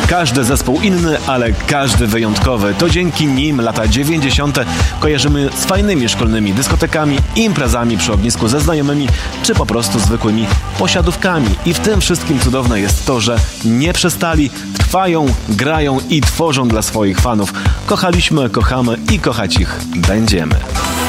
Każdy zespół inny, ale każdy wyjątkowy. To dzięki nim lata 90. kojarzymy z fajnymi szkolnymi dyskotekami, imprezami przy ognisku ze znajomymi, czy po prostu zwykłymi posiadówkami. I w tym wszystkim cudowne jest to, że nie przestali, trwają, grają i tworzą dla swoich fanów. Kochaliśmy, kochamy i kochać ich będziemy.